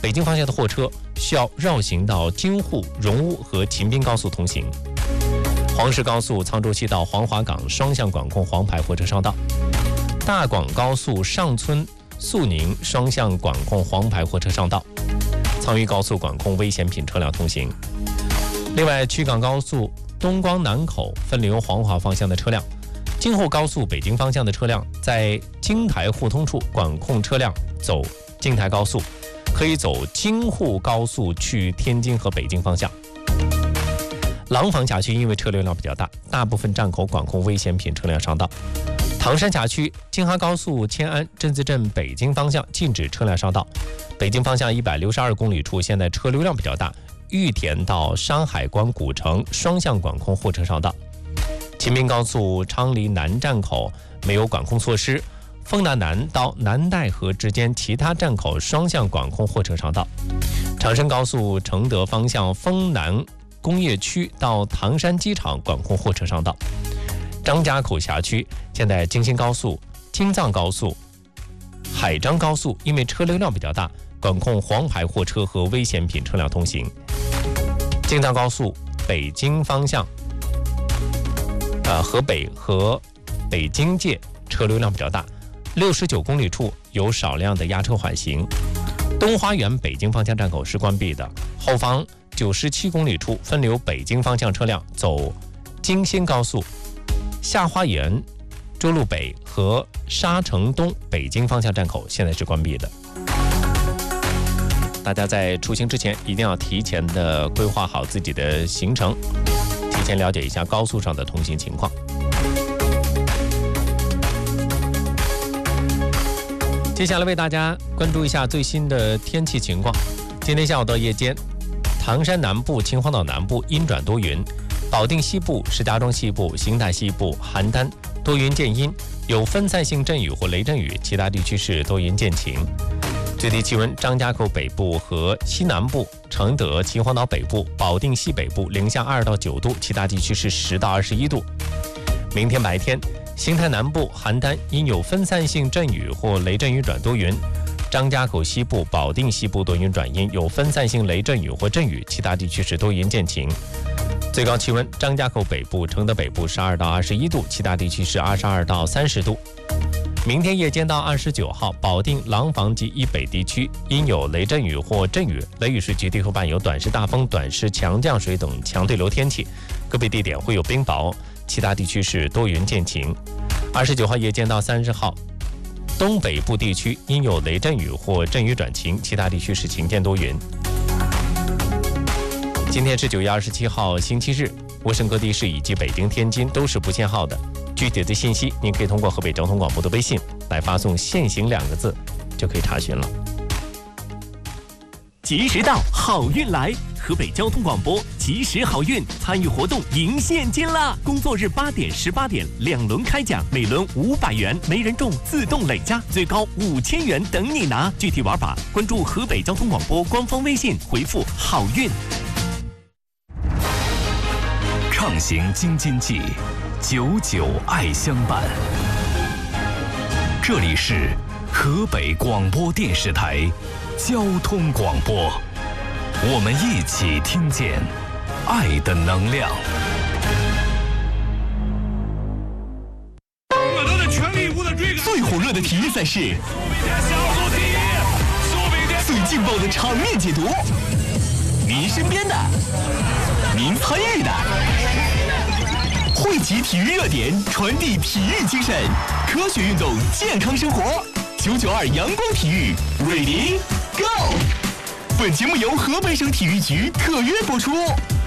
北京方向的货车需要绕行到京沪、荣乌和秦滨高速通行。黄石高速沧州西到黄骅港双向管控黄牌货车上道。大广高速上村肃宁双向管控黄牌货车上道。苍渝高速管控危险品车辆通行。另外，曲港高速东光南口分流黄骅方向的车辆，京沪高速北京方向的车辆在京台互通处管控车辆走京台高速，可以走京沪高速去天津和北京方向。廊坊辖区因为车流量比较大，大部分站口管控危险品车辆上道。唐山辖区京哈高速迁安镇子镇北京方向禁止车辆上道，北京方向162公里处现在车流量比较大，玉田到山海关古城双向管控货车上道。秦滨高速昌黎南站口没有管控措施，丰南南到南戴河之间其他站口双向管控货车上道。长深高速承德方向丰南工业区到唐山机场管控货车上道。张家口辖区现在京新高速、京藏高速、海张高速因为车流量比较大，管控黄牌货车和危险品车辆通行。京藏高速北京方向河北和北京界车流量比较大，69公里处有少量的压车缓行。东花园北京方向站口是关闭的，后方97公里处分流北京方向车辆走京新高速。下花园、周路北和沙城东北京方向站口现在是关闭的。大家在出行之前一定要提前的规划好自己的行程，提前了解一下高速上的通行情况。接下来为大家关注一下最新的天气情况。今天下午到夜间，唐山南部、秦皇岛南部阴转多云，保定西部、石家庄西部、邢台西部、邯郸多云见阴，有分散性阵雨或雷阵雨，其他地区是多云见晴。最低气温，张家口北部和西南部、承德、秦皇岛北部、保定西北部零下2到9度，其他地区是10到21度。明天白天，邢台南部、邯郸因有分散性阵雨或雷阵雨转多云，张家口西部、保定西部多云转阴，有分散性雷阵雨或阵雨，其他地区是多云见晴。最高气温，张家口北部、承德北部12到21度，其他地区是22到30度。明天夜间到29号，保定、廊坊及以北地区因有雷阵雨或阵雨，雷雨时局地会伴有短时大风、短时强降水等强对流天气，个别地点会有冰雹，其他地区是多云见晴。29号夜间到30号，东北部地区因有雷阵雨或阵雨转晴，其他地区是晴间多云。今天是9月27号星期日，我省各地市以及北京、天津都是不限号的。具体的信息您可以通过河北交通广播的微信来发送限行2个字就可以查询了。 及时到，好运来！河北交通广播及时好运参与活动赢现金啦！工作日8点、18点2轮开奖，每轮500元，没人中自动累加，最高5000元等你拿。具体玩法关注河北交通广播官方微信，回复好运。 畅行京津冀，久久爱相伴。这里是河北广播电视台交通广播，我们一起听见爱的能量。 我都在全力以赴的追赶。 最火热的体育赛事，最劲爆的场面解读，您身边的，您参与的，汇集体育热点，传递体育精神，科学运动，健康生活。992阳光体育 ，Ready Go！ 本节目由河北省体育局特约播出。